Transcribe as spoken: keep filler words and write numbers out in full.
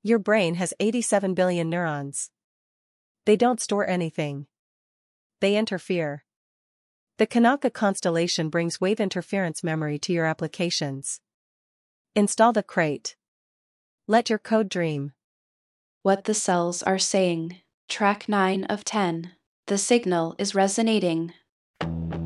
Your brain has eighty-seven billion neurons. They don't store anything. They interfere. The Kanaka constellation brings wave interference memory to your applications. Install the crate. Let your code dream. What the cells are saying. Track nine of ten. The signal is resonating.